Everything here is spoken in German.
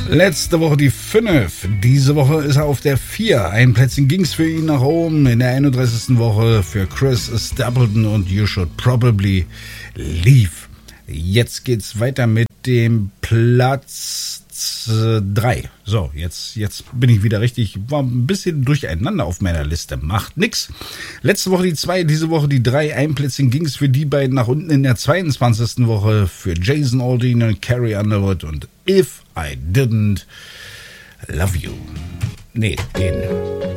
Letzte Woche die 5. Diese Woche ist er auf der 4. Ein Plätzchen ging's für ihn nach oben. In der 31. Woche für Chris Stapleton und You Should Probably Leave. Jetzt geht's weiter mit dem Platz 3. So, jetzt bin ich wieder richtig. War ein bisschen durcheinander auf meiner Liste. Macht nix. Letzte Woche die 2, diese Woche die 3. Ein Plätzchen ging's für die beiden nach unten in der 22. Woche für Jason Aldean und Carrie Underwood und If I Didn't Love You. Nee, den.